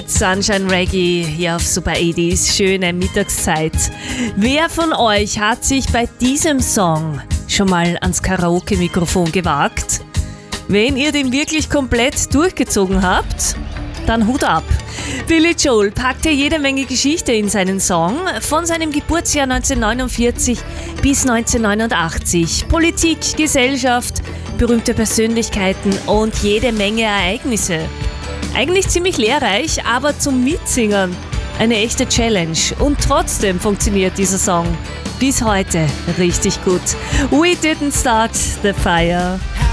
Sunshine Reggae hier auf Super 80s, schöne Mittagszeit. Wer von euch hat sich bei diesem Song schon mal ans Karaoke-Mikrofon gewagt? Wenn ihr den wirklich komplett durchgezogen habt, dann Hut ab. Billy Joel packte jede Menge Geschichte in seinen Song, von seinem Geburtsjahr 1949 bis 1989. Politik, Gesellschaft, berühmte Persönlichkeiten und jede Menge Ereignisse. Eigentlich ziemlich lehrreich, aber zum Mitsingen eine echte Challenge. Und trotzdem funktioniert dieser Song bis heute richtig gut. We didn't start the fire.